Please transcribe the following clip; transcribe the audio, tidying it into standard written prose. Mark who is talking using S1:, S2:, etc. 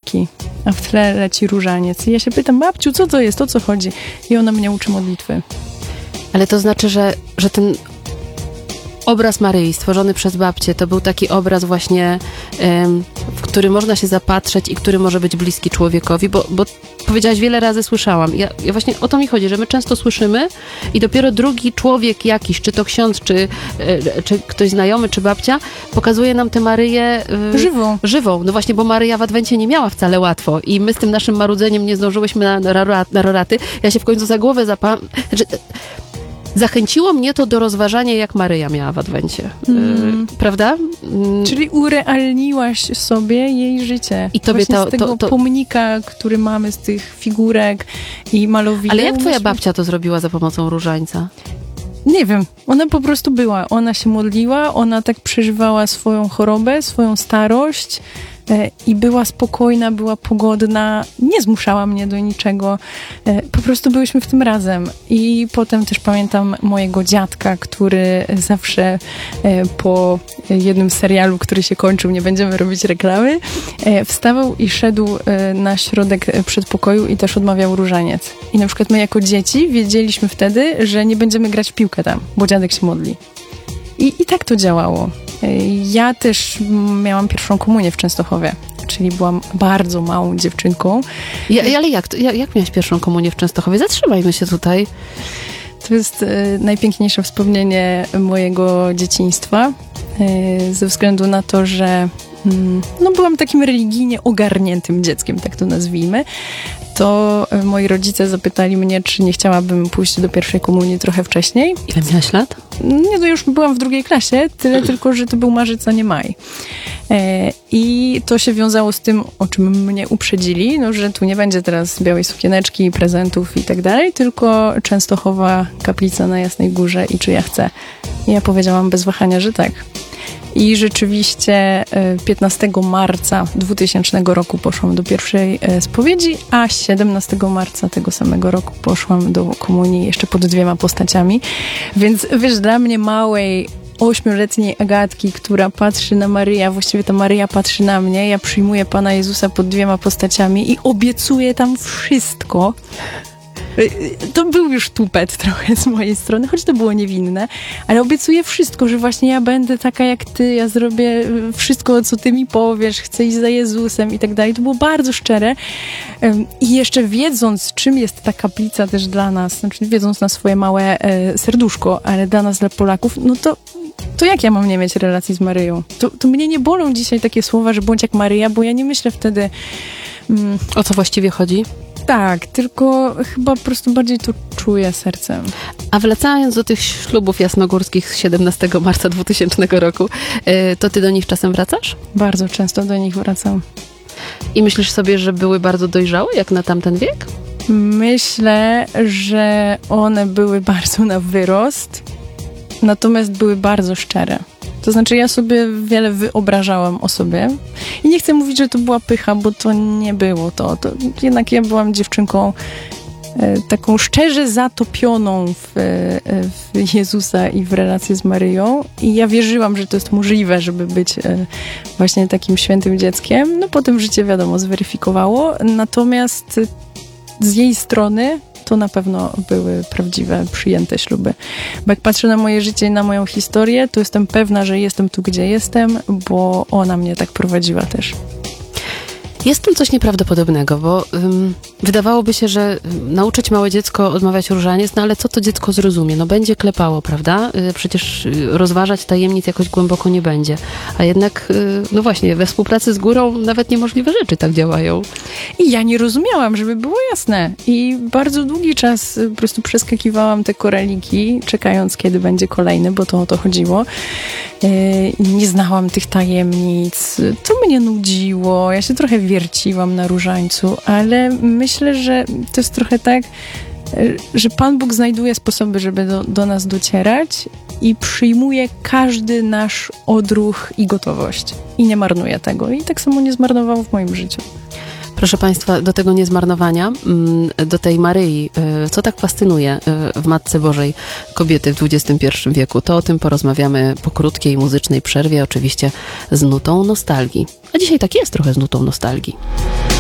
S1: ptaszki, a w tle leci różaniec. I ja się pytam, babciu, co to jest, o co chodzi? I ona mnie uczy modlitwy.
S2: Ale to znaczy, że ten obraz Maryi stworzony przez babcię to był taki obraz właśnie, w który można się zapatrzeć i który może być bliski człowiekowi, bo powiedziałaś, wiele razy słyszałam. Ja właśnie o to mi chodzi, że my często słyszymy i dopiero drugi człowiek jakiś, czy to ksiądz, czy ktoś znajomy, czy babcia, pokazuje nam tę Maryję żywą. No właśnie, bo Maryja w Adwencie nie miała wcale łatwo i my z tym naszym marudzeniem nie zdążyłyśmy na roraty. Ja się w końcu za głowę zachęciło mnie to do rozważania, jak Maryja miała w Adwencie. Prawda?
S1: Czyli urealniłaś sobie jej życie.
S2: I tobie
S1: z tego pomnika, który mamy, z tych figurek i malowideł.
S2: Ale jak twoja babcia to zrobiła za pomocą różańca?
S1: Nie wiem. Ona po prostu była. Ona się modliła, ona tak przeżywała swoją chorobę, swoją starość i była spokojna, była pogodna, nie zmuszała mnie do niczego. Po prostu byłyśmy w tym razem. I potem też pamiętam mojego dziadka, który zawsze po jednym serialu, który się kończył, nie będziemy robić reklamy, wstawał i szedł na środek przedpokoju i też odmawiał różaniec. I na przykład my jako dzieci wiedzieliśmy wtedy, że nie będziemy grać w piłkę tam, bo dziadek się modli. I tak to działało. Ja też miałam pierwszą komunię w Częstochowie, czyli byłam bardzo małą dziewczynką.
S2: Ale jak miałaś pierwszą komunię w Częstochowie? Zatrzymajmy się tutaj.
S1: To jest najpiękniejsze wspomnienie mojego dzieciństwa, ze względu na to, że byłam takim religijnie ogarniętym dzieckiem, tak to nazwijmy. To moi rodzice zapytali mnie, czy nie chciałabym pójść do pierwszej komunii trochę wcześniej.
S2: Ile miałaś lat?
S1: Nie, to już byłam w drugiej klasie, tyle tylko, że to był marzec, a nie maj. I to się wiązało z tym, o czym mnie uprzedzili, że tu nie będzie teraz białej sukieneczki, prezentów i tak dalej, tylko Częstochowa, kaplica na Jasnej Górze i czy ja chcę. I ja powiedziałam bez wahania, że tak. I rzeczywiście 15 marca 2000 roku poszłam do pierwszej spowiedzi, a 17 marca tego samego roku poszłam do komunii jeszcze pod 2 postaciami. Więc wiesz, dla mnie małej 8-letniej Agatki, która patrzy na Maryję, a właściwie ta Maryja patrzy na mnie, ja przyjmuję Pana Jezusa pod 2 postaciami i obiecuję tam wszystko. To był już tupet trochę z mojej strony, choć to było niewinne, ale obiecuję wszystko, że właśnie ja będę taka jak ty, ja zrobię wszystko, co ty mi powiesz, chcę iść za Jezusem i tak dalej. To było bardzo szczere. I jeszcze wiedząc, czym jest ta kaplica też dla nas, znaczy wiedząc na swoje małe serduszko, ale dla nas, dla Polaków, to jak ja mam nie mieć relacji z Maryją? To mnie nie bolą dzisiaj takie słowa, że bądź jak Maryja, bo ja nie myślę wtedy...
S2: O co właściwie chodzi?
S1: Tak, tylko chyba po prostu bardziej to czuję sercem.
S2: A wracając do tych ślubów jasnogórskich z 17 marca 2000 roku, to ty do nich czasem wracasz?
S1: Bardzo często do nich wracam.
S2: I myślisz sobie, że były bardzo dojrzałe, jak na tamten wiek?
S1: Myślę, że one były bardzo na wyrost, natomiast były bardzo szczere. To znaczy, ja sobie wiele wyobrażałam o sobie i nie chcę mówić, że to była pycha, bo to nie było to. Jednak ja byłam dziewczynką taką szczerze zatopioną w Jezusa i w relację z Maryją i ja wierzyłam, że to jest możliwe, żeby być właśnie takim świętym dzieckiem. Potem życie, wiadomo, zweryfikowało, natomiast z jej strony to na pewno były prawdziwe, przyjęte śluby. Bo jak patrzę na moje życie i na moją historię, to jestem pewna, że jestem tu, gdzie jestem, bo ona mnie tak prowadziła też.
S2: Jest tam coś nieprawdopodobnego, bo wydawałoby się, że nauczyć małe dziecko odmawiać różaniec, ale co to dziecko zrozumie? Będzie klepało, prawda? Przecież rozważać tajemnic jakoś głęboko nie będzie. A jednak, właśnie, we współpracy z górą nawet niemożliwe rzeczy tak działają.
S1: I ja nie rozumiałam, żeby było jasne. I bardzo długi czas po prostu przeskakiwałam te koraliki, czekając, kiedy będzie kolejny, bo to o to chodziło. Nie znałam tych tajemnic. To mnie nudziło. Ja się trochę wierciłam na różańcu, ale myślę, że to jest trochę tak, że Pan Bóg znajduje sposoby, żeby do nas docierać i przyjmuje każdy nasz odruch i gotowość. I nie marnuje tego. I tak samo nie zmarnował w moim życiu.
S2: Proszę Państwa, do tego niezmarnowania, do tej Maryi, co tak fascynuje w Matce Bożej kobiety w XXI wieku, to o tym porozmawiamy po krótkiej muzycznej przerwie, oczywiście z nutą nostalgii. A dzisiaj tak jest trochę z nutą nostalgii.